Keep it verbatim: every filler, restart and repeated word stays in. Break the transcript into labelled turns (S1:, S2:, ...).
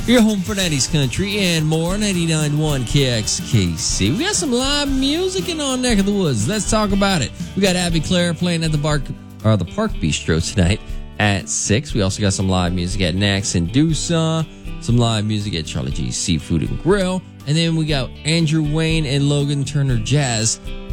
S1: Your home for nineties country and more. ninety-nine point one K X K C. We got some live music in our neck of the woods. Let's talk about it. We got Abby Claire playing at the Park, or the Park Bistro tonight at six. We also got some live music at Nax and Doosa. Some live music at Charlie G's Seafood and Grill. And then we got Andrew Wayne and Logan Turner Jazz